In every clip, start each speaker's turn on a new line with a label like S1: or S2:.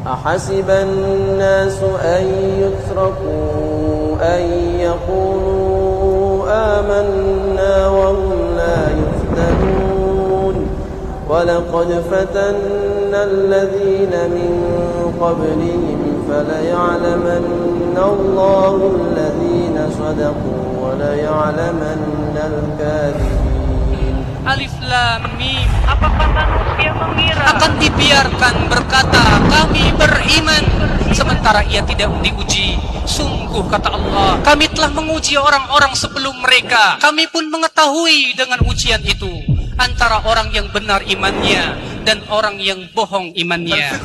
S1: أحسب الناس أن يتركوا أن يقولوا آمنا وهم لا يفتنون ولقد فتنا الذين من قبلهم فليعلمن الله الذين صدقوا وليعلمن الكاذبين.
S2: Alif Lam Mim. Apakah manusia mengira akan dibiarkan berkata kami beriman sementara ia tidak diuji? Sungguh kata Allah, kami telah menguji orang-orang sebelum mereka. Kami pun mengetahui dengan ujian itu antara orang yang benar imannya dan orang yang bohong imannya.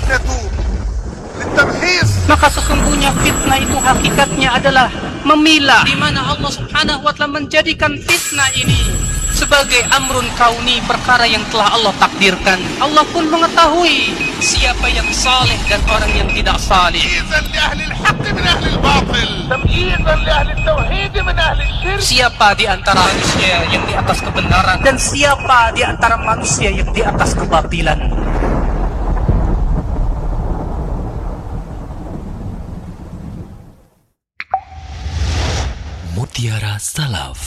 S2: Maka sesungguhnya fitnah itu hakikatnya adalah memilah, di mana Allah Subhanahu wa taala menjadikan fitnah ini sebagai amrun kauni, perkara yang telah Allah takdirkan. Allah pun mengetahui siapa yang saleh dan orang yang tidak saleh. Siapa di antara manusia yang di atas kebenaran dan siapa di antara manusia yang di atas kebatilan.
S3: Mutiara Salaf.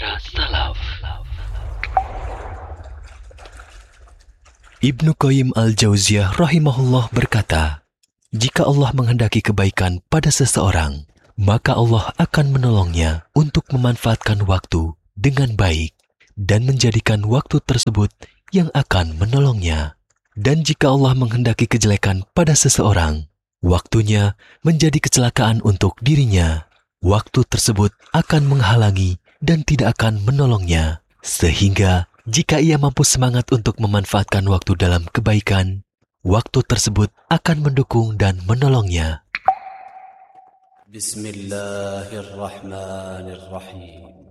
S3: Ibnu Qayyim al-Jauziyah rahimahullah berkata, jika Allah menghendaki kebaikan pada seseorang, maka Allah akan menolongnya untuk memanfaatkan waktu dengan baik dan menjadikan waktu tersebut yang akan menolongnya. Dan jika Allah menghendaki kejelekan pada seseorang, waktunya menjadi kecelakaan untuk dirinya. Waktu tersebut akan menghalangi dan tidak akan menolongnya. Sehingga jika ia mampu semangat untuk memanfaatkan waktu dalam kebaikan, waktu tersebut akan mendukung dan menolongnya.
S1: Bismillahirrahmanirrahim.